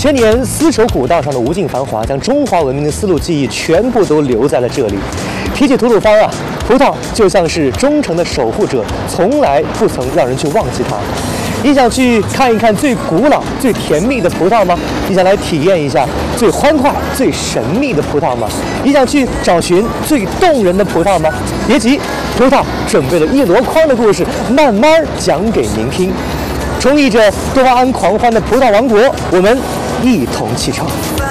2000年丝绸古道上的无尽繁华，将中华文明的丝路记忆全部都留在了这里。提起吐鲁番啊，葡萄就像是忠诚的守护者，从来不曾让人去忘记它。你想去看一看最古老、最甜蜜的葡萄吗？你想来体验一下最欢快、最神秘的葡萄吗？你想去找寻最动人的葡萄吗？别急，葡萄准备了一箩筐的故事，慢慢讲给您听。充溢着多巴胺狂欢的葡萄王国，我们一同启程。